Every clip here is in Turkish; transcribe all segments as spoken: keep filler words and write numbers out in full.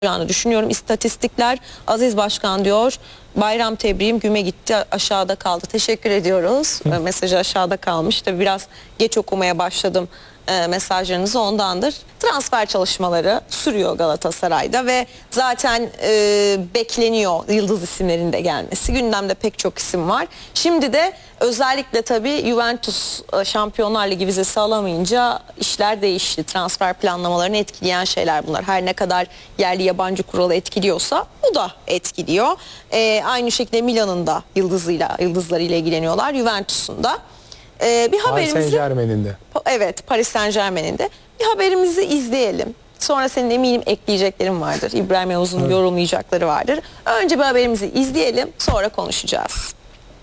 Yani düşünüyorum, istatistikler Aziz Başkan diyor. Bayram tebriğim güme gitti, aşağıda kaldı. Teşekkür ediyoruz. Hı. Mesajı aşağıda kalmış. Tabii biraz geç okumaya başladım e, mesajlarınızı, ondandır. Transfer çalışmaları sürüyor Galatasaray'da ve zaten e, bekleniyor yıldız isimlerin de gelmesi. Gündemde pek çok isim var. Şimdi de özellikle tabii Juventus Şampiyonlar Ligi vizesi alamayınca işler değişti. Transfer planlamalarını etkileyen şeyler bunlar. Her ne kadar yerli yabancı kuralı etkiliyorsa bu da etkiliyor. Ee, aynı şekilde Milan'ın da yıldızıyla, yıldızlarıyla ilgileniyorlar. Juventus'un da. Ee, bir Paris Saint Germain'in de. Evet, Paris Saint Germain'in de. Bir haberimizi izleyelim. Sonra senin eminim ekleyeceklerin vardır. İbrahim Yavuz'un evet. yorumlayacakları vardır. Önce bir haberimizi izleyelim, sonra konuşacağız.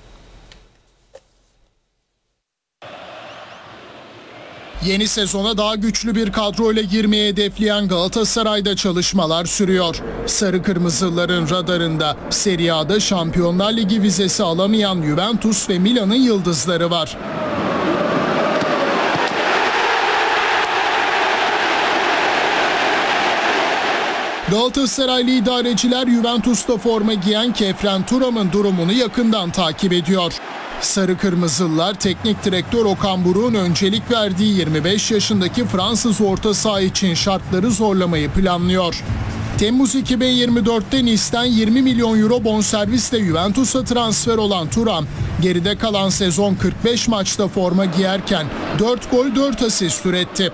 Yeni sezona daha güçlü bir kadroyla girmeye hedefleyen Galatasaray'da çalışmalar sürüyor. Sarı Kırmızıların radarında Serie A'da Şampiyonlar Ligi vizesi alamayan Juventus ve Milan'ın yıldızları var. Galatasaraylı idareciler Juventus'ta forma giyen Khéphren Thuram'ın durumunu yakından takip ediyor. Sarı Kırmızılılar teknik direktör Okan Buruk'un öncelik verdiği yirmi beş yaşındaki Fransız orta saha için şartları zorlamayı planlıyor. Temmuz iki bin yirmi dört'te Nice'den yirmi milyon euro bonservisle Juventus'a transfer olan Thuram, geride kalan sezon kırk beş maçta forma giyerken dört gol dört asist üretti.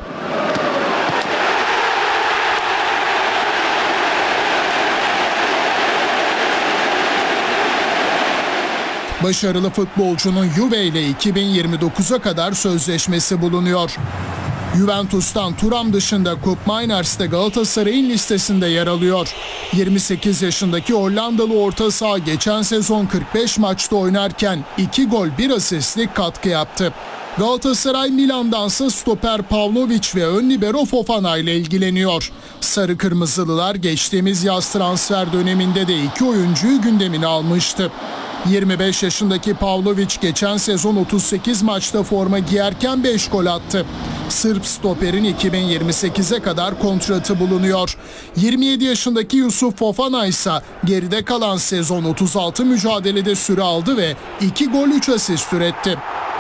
Başarılı futbolcunun Juve ile iki bin yirmi dokuz'a kadar sözleşmesi bulunuyor. Juventus'tan Thuram dışında Koop Mainers de Galatasaray'ın listesinde yer alıyor. yirmi sekiz yaşındaki Hollandalı orta saha geçen sezon kırk beş maçta oynarken iki gol bir asistlik katkı yaptı. Galatasaray Milan'dansa stoper Pavlovic ve ön libero Fofana ile ilgileniyor. Sarı Kırmızılılar geçtiğimiz yaz transfer döneminde de iki oyuncuyu gündemine almıştı. yirmi beş yaşındaki Pavlovic geçen sezon otuz sekiz maçta forma giyerken beş gol attı. Sırp stoperin iki bin yirmi sekiz'e kadar kontratı bulunuyor. yirmi yedi yaşındaki Yusuf Fofana ise geride kalan sezon otuz altı mücadelede süre aldı ve iki gol üç asist üretti.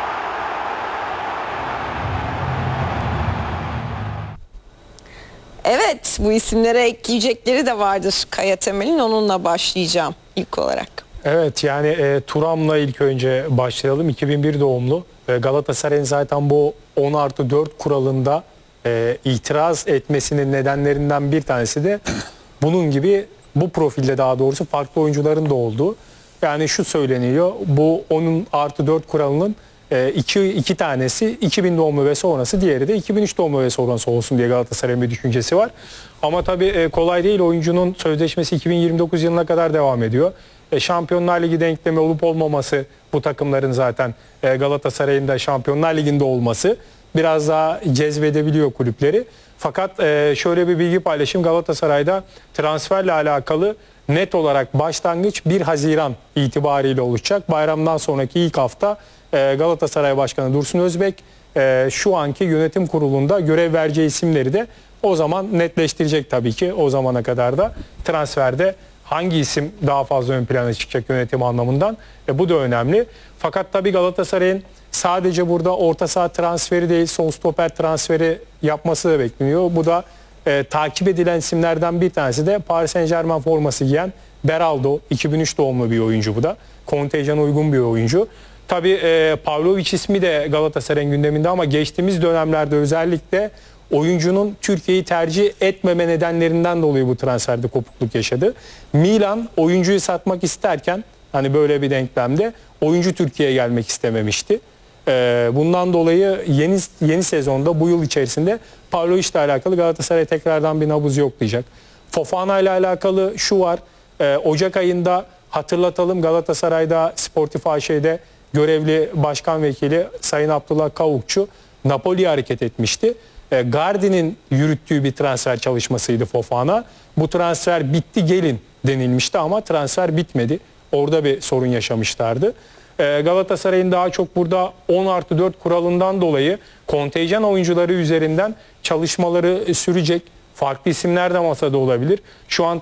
Evet, bu isimlere ekleyecekleri de vardır Kaya Temel'in, onunla başlayacağım ilk olarak. Evet, yani e, Thuram'la ilk önce başlayalım. iki bin bir doğumlu. E, Galatasaray'ın zaten bu on artı dört kuralında e, itiraz etmesinin nedenlerinden bir tanesi de bunun gibi bu profilde, daha doğrusu farklı oyuncuların da olduğu. Yani şu söyleniyor, bu on artı dört kuralının e, iki, iki tanesi iki bin doğumlu ve sonrası, diğeri de iki bin üç doğumlu ve sonrası olsun diye Galatasaray'ın bir düşüncesi var. Ama tabii e, kolay değil, oyuncunun sözleşmesi iki bin yirmi dokuz yılına kadar devam ediyor. E, Şampiyonlar Ligi denklemi olup olmaması, bu takımların zaten e, Galatasaray'ın da Şampiyonlar Ligi'nde olması biraz daha cezbedebiliyor kulüpleri. Fakat e, şöyle bir bilgi paylaşayım, Galatasaray'da transferle alakalı net olarak başlangıç bir Haziran itibariyle oluşacak. Bayramdan sonraki ilk hafta e, Galatasaray Başkanı Dursun Özbek e, şu anki yönetim kurulunda görev vereceği isimleri de o zaman netleştirecek tabii ki. O zamana kadar da transferde hangi isim daha fazla ön plana çıkacak yönetim anlamından, e, bu da önemli. Fakat tabii Galatasaray'ın sadece burada orta saha transferi değil, sol stoper transferi yapması da bekleniyor. Bu da e, takip edilen isimlerden bir tanesi de Paris Saint Germain forması giyen Beraldo. iki bin üç doğumlu bir oyuncu bu da. Kontenjana uygun bir oyuncu. Tabii e, Pavlovic ismi de Galatasaray'ın gündeminde ama geçtiğimiz dönemlerde özellikle oyuncunun Türkiye'yi tercih etmeme nedenlerinden dolayı bu transferde kopukluk yaşadı. Milan oyuncuyu satmak isterken, hani böyle bir denklemde, oyuncu Türkiye'ye gelmek istememişti. Ee, bundan dolayı yeni yeni sezonda, bu yıl içerisinde Pavlovic ile alakalı Galatasaray tekrardan bir nabız yoklayacak. Fofana ile alakalı şu var, e, Ocak ayında hatırlatalım, Galatasaray'da Sportif A Ş'de görevli başkan vekili Sayın Abdullah Kavukçu Napoli'ye hareket etmişti. Gardi'nin yürüttüğü bir transfer çalışmasıydı Fofana. Bu transfer bitti gelin denilmişti ama transfer bitmedi. Orada bir sorun yaşamışlardı. Galatasaray'ın daha çok burada on artı dört kuralından dolayı kontenjan oyuncuları üzerinden çalışmaları sürecek. Farklı isimler de masada olabilir. Şu an